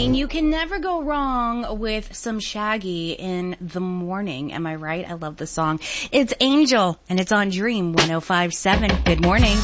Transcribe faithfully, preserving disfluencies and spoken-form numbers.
mean, you can never go wrong with some Shaggy in the morning. Am I right? I love the song. It's Angel, and it's on Dream one oh five point seven. Good morning.